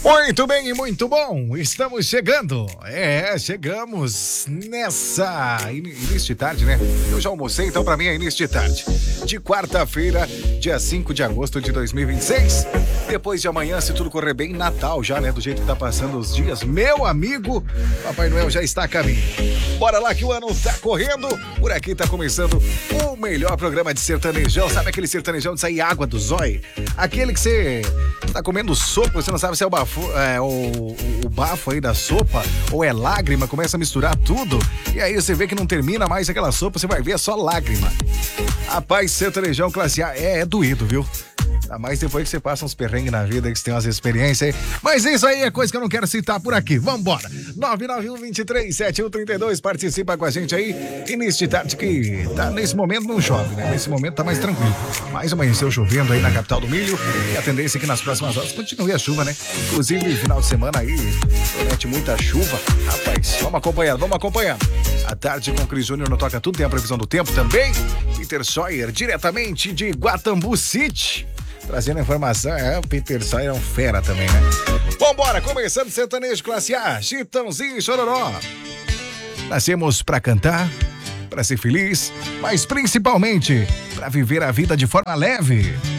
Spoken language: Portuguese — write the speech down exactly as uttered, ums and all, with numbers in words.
Muito bem e muito bom, estamos chegando, é, chegamos nessa início de tarde, né? Eu já almocei, então pra mim é início de tarde, de quarta-feira, dia cinco de agosto de dois mil e vinte e seis, depois de amanhã, se tudo correr bem, Natal já, né? Do jeito que tá passando os dias, meu amigo, Papai Noel já está a caminho. Bora lá que o ano tá correndo, por aqui tá começando o melhor programa de sertanejão, sabe aquele sertanejão de sair água do zóio? Aquele que você tá comendo sopa, você não sabe se é o bafo, é, o, o bafo aí da sopa ou é lágrima, começa a misturar tudo e aí você vê que não termina mais aquela sopa, você vai ver é só lágrima. Rapaz, sertanejão classe A é, é doído, viu? Ainda mais depois que você passa uns perrengues na vida, que você tem umas experiências aí. Mas isso aí é coisa que eu não quero citar por aqui. Vambora! nove nove um, dois três, sete um três dois, participa com a gente aí. Início de tarde que tá, nesse momento não chove, né? Nesse momento tá mais tranquilo. Mas amanheceu chovendo aí na capital do milho e a tendência é que nas próximas horas continue a chuva, né? Inclusive, final de semana aí, promete muita chuva. Rapaz, vamos acompanhando, vamos acompanhando. A tarde com o Cris Júnior no Toca Tudo, tem a previsão do tempo também. Peter Sawyer, diretamente de Guatambu City. Trazendo informação, é, o Peter Sawyer é um fera também, né? Vambora, começando sertanejo classe A, Chitãozinho e Chororó. Nascemos pra cantar, pra ser feliz, mas principalmente pra viver a vida de forma leve.